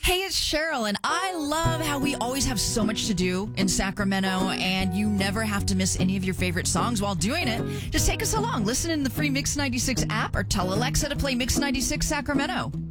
Hey, it's Cheryl, and I love how we always have so much to do in Sacramento, and you never have to miss any of your favorite songs while doing it. Just take us along. Listen in the free Mix 96 app or tell Alexa to play Mix 96 Sacramento.